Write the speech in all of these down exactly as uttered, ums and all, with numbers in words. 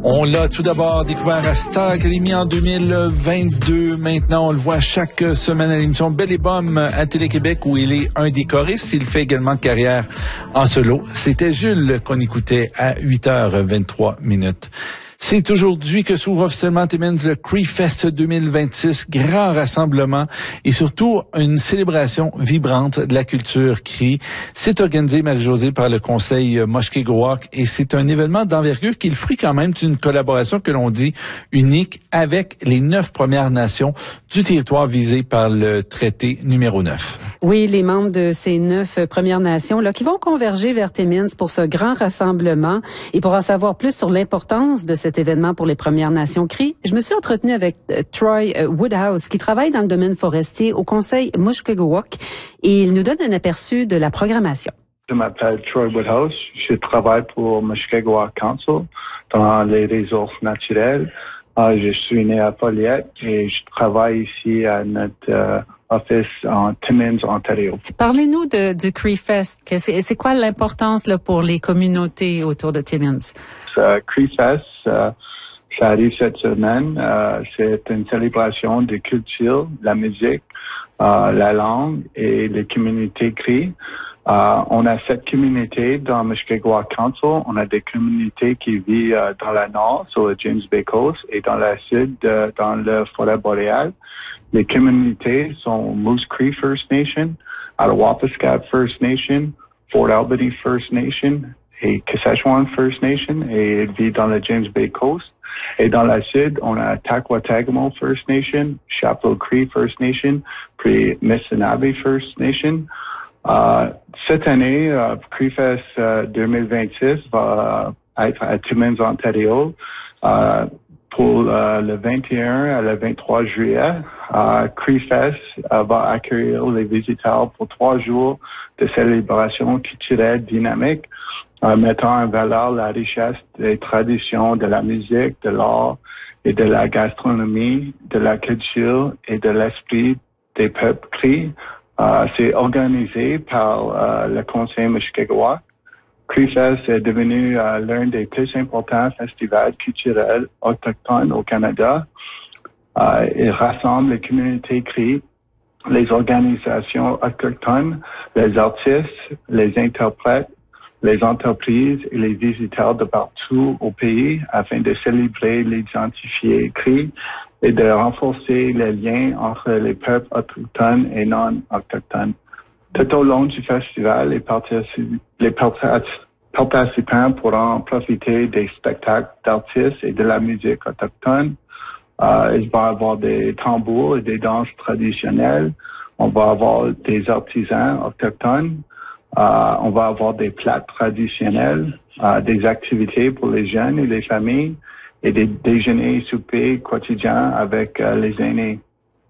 On l'a tout d'abord découvert à Star Academy en deux mille vingt-deux. Maintenant, on le voit chaque semaine à l'émission Belle et Bomme à Télé-Québec où il est un des choristes. Il fait également carrière en solo. C'était Jules qu'on écoutait à huit heures vingt-trois minutes. C'est aujourd'hui que s'ouvre officiellement Timmins le Cree Fest deux mille vingt-six, grand rassemblement et surtout une célébration vibrante de la culture Cree. C'est organisé, Marie-Josée, par le Conseil Mushkegowuk et c'est un événement d'envergure qui est le fruit quand même d'une collaboration que l'on dit unique avec les neuf Premières Nations du territoire visé par le traité numéro neuf. Oui, les membres de ces neuf Premières Nations là qui vont converger vers Timmins pour ce grand rassemblement et pour en savoir plus sur l'importance de cet événement pour les Premières Nations Cree, je me suis entretenue avec euh, Troy euh, Woodhouse qui travaille dans le domaine forestier au Conseil Mushkegowuk et il nous donne un aperçu de la programmation. Je m'appelle Troy Woodhouse, je travaille pour Mushkegowuk Council dans les ressources naturelles. Euh, je suis né à Folliette et je travaille ici à notre euh, office en Timmins, Ontario. Parlez-nous de, du Cree Fest. C'est, c'est quoi l'importance là, pour les communautés autour de Timmins? Uh, Cree Fest, uh, ça arrive cette semaine. Uh, c'est une célébration de culture, la musique, uh, la langue et les communautés Cree. Uh, on a sept communautés dans Mushkegowuk Council. On a des communautés qui vivent uh, dans la nord, sur le James Bay Coast, et dans la sud, uh, dans le forêt boréale. Les communautés sont Moose Cree First Nation, Attawapiskat First Nation, Fort Albany First Nation, et Kashechewan First Nation, et elle vit dans le James Bay Coast. Et dans la sud, on a Taquatagamo First Nation, Chapleau Cree First Nation, puis Missinaba First Nation. Uh, cette année, uh, Cree Fest uh, deux mille vingt-six va uh, être à Timmins, Ontario, uh, pour uh, le vingt et un à le vingt-trois juillet. Uh, Cree Fest uh, va accueillir les visiteurs pour trois jours de célébration culturelle dynamique, en mettant en valeur la richesse des traditions de la musique, de l'art et de la gastronomie, de la culture et de l'esprit des peuples Cree. Uh, c'est organisé par uh, le Conseil Mushkegowuk. Cree Fest est devenu uh, l'un des plus importants festivals culturels autochtones au Canada. Uh, il rassemble les communautés Cree, les organisations autochtones, les artistes, les interprètes, les entreprises et les visiteurs de partout au pays afin de célébrer l'identité Cree et de renforcer les liens entre les peuples autochtones et non autochtones. Tout au long du festival, les, particip- les participants pourront profiter des spectacles d'artistes et de la musique autochtone. Euh, il va y avoir des tambours et des danses traditionnelles. On va avoir des artisans autochtones. Uh, on va avoir des plats traditionnels, uh, des activités pour les jeunes et les familles et des déjeuners et soupers quotidiens avec uh, les aînés.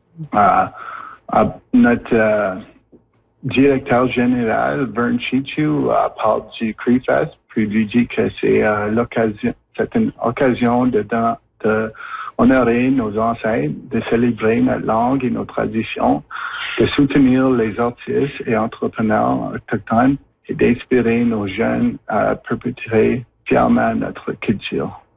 Uh, uh, notre uh, directeur général, Vern Chichu, uh, parle du Cree Fest, puis lui dit que c'est uh, l'occasion, c'est une occasion de, de, de honorer nos ancêtres, de célébrer notre langue et nos traditions, de soutenir les artistes et entrepreneurs autochtones et d'inspirer nos jeunes à perpétuer fièrement notre culture.